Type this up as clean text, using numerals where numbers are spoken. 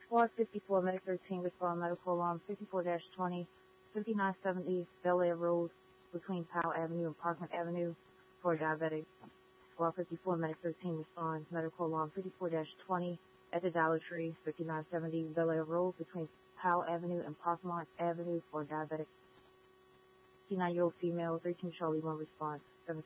Squad 54, Medic 13, respond medical alarm 54-20, 5970 Bel Air Road between Powell Avenue and Parkland Avenue for diabetic. Squad 54, Medic 13, respond medical alarm 54-20 at the Dollar Tree, 5970 Bel Air Road between Powell Avenue and Parkland Avenue for diabetic. 59-year-old female, 13 Charlie 1 response, 7